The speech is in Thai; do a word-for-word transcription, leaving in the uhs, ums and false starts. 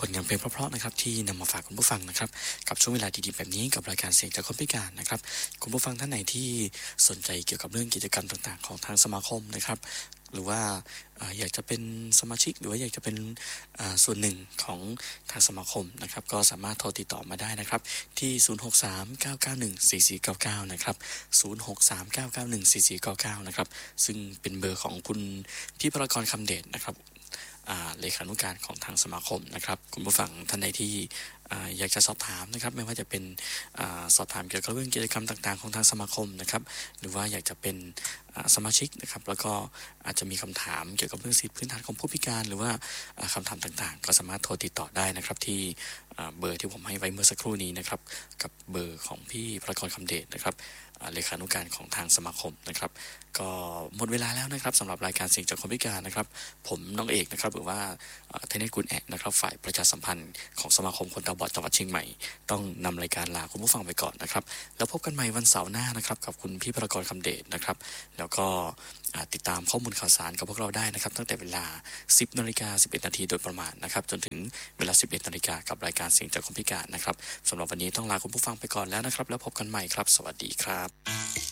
ลงานเพลงเพราะๆนะครับที่นำมาฝากคุณผู้ฟังนะครับกับช่วงเวลาดีๆแบบนี้กับรายการเสียงจากคนพิการนะครับคุณผู้ฟังท่านไหนที่สนใจเกี่ยวกับเรื่องกิจกรรมต่างๆของทางสมาคมนะครับหรือว่าอยากจะเป็นสมาชิกหรือว่าอยากจะเป็นส่วนหนึ่งของทางสมาคมนะครับก็สามารถโทรติดต่อมาได้นะครับที่ศูนย์ หก สาม เก้า เก้า หนึ่ง สี่ สี่ เก้า เก้านะครับศูนย์ หก สาม เก้า เก้า หนึ่ง สี่ สี่ เก้า เก้านะครับซึ่งเป็นเบอร์ของคุณพี่พรกรคำเดชนะครับเลขานุการของทางสมาคมนะครับคุณผู้ฟังท่านใดที่อยากจะสอบถามนะครับไม่ว่าจะเป็นสอบถามเกี่ยวกับเรื่องกิจกรรมต่างๆของทางสมาคมนะครับหรือว่าอยากจะเป็นสมาชิกนะครับแล้วก็อาจจะมีคำถามเกี่ยวกับเรื่องสิทธิพื้นฐานของผู้พิการหรือว่าคำถามต่างๆก็สามารถโทรติดต่อได้นะครับที่เบอร์ที่ผมให้ไว้เมื่อสักครู่นี้นะครับกับเบอร์ของพี่พรกรคำเดชนะครับเลขานุการของทางสมาคมนะครับก็หมดเวลาแล้วนะครับสำหรับรายการเสียงจากคนพิการนะครับผมน้องเอกนะครับหรือว่าเทนนิสกุลแอกนะครับฝ่ายประชาสัมพันธ์ของสมาคมคนตาบอดจังหวัดเชียงใหม่ต้องนำรายการลาคุณผู้ฟังไปก่อนนะครับแล้วพบกันใหม่วันเสาร์หน้านะครับกับคุณพี่พรกรคำเดชนะครับแล้วก็ติดตามข้อมูลข่าวสารกับพวกเราได้นะครับตั้งแต่เวลา สิบนาฬิกาสิบเอ็ดนาทีโดยประมาณนะครับจนถึงเวลา สิบเอ็ดนาฬิกากับรายการเสียงจากคนพิการนะครับสำหรับวันนี้ต้องลาคุณผู้ฟังไปก่อนแล้วนะครับแล้วพบกันใหม่ครับสวัสดีครับ